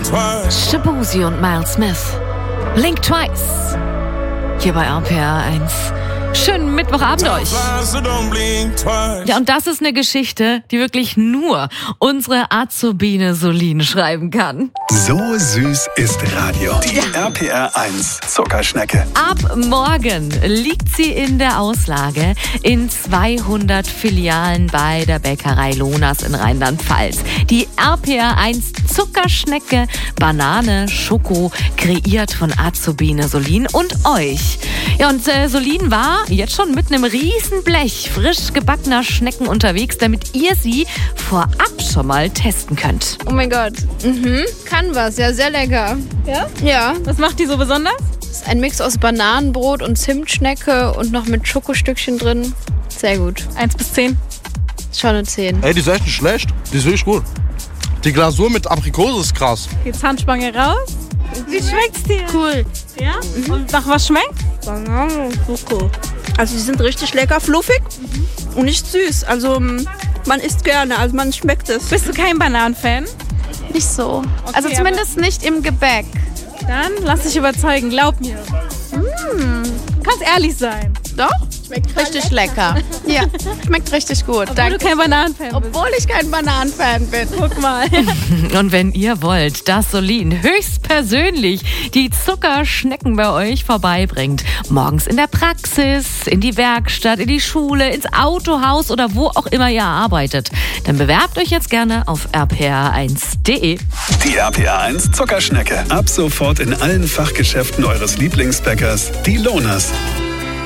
Shaboozey und Miles Smith. Blink Twice. Hier bei RPR 1. Schönen Mittwochabend euch. Ja, und das ist eine Geschichte, die wirklich nur unsere Azubine Solin schreiben kann. So süß ist Radio. Die RPR 1 Zuckerschnecke. Ab morgen liegt sie in der Auslage in 200 Filialen bei der Bäckerei Lonas in Rheinland-Pfalz. Die RPR 1 Zuckerschnecke, Banane, Schoko, kreiert von Azubine Solin und euch. Ja, und Solin war jetzt schon mit einem riesen Blech frisch gebackener Schnecken unterwegs, damit ihr sie vorab schon mal testen könnt. Oh mein Gott. Kann was. Ja, sehr lecker. Ja? Ja. Was macht die so besonders? Das ist ein Mix aus Bananenbrot und Zimtschnecke und noch mit Schokostückchen drin. Sehr gut. 1 bis 10. Schon eine 10. Ey, die ist echt nicht schlecht. Die ist wirklich gut. Die Glasur mit Aprikose ist krass. Die Zahnspange raus. Wie schmeckt's dir? Cool. Ja? Und nach was schmeckt? Banane, Schoko. Also die sind richtig lecker, fluffig und nicht süß. Also man isst gerne, also man schmeckt es. Bist du kein Bananenfan? Nicht so. Okay, Also zumindest nicht im Gebäck. Dann lass dich überzeugen, glaub mir. Du kannst ehrlich sein. Doch? Schmeckt richtig lecker. Ja, schmeckt richtig gut. Obwohl du kein Bananenfan bist. Obwohl ich kein Bananenfan bin. Guck mal. Und wenn ihr wollt, dass Solin höchstpersönlich die Zuckerschnecken bei euch vorbeibringt, morgens in der Praxis, in die Werkstatt, in die Schule, ins Autohaus oder wo auch immer ihr arbeitet, dann bewerbt euch jetzt gerne auf rpr1.de. Die RPR 1 Zuckerschnecke. Ab sofort in allen Fachgeschäften eures Lieblingsbäckers, die Lonas.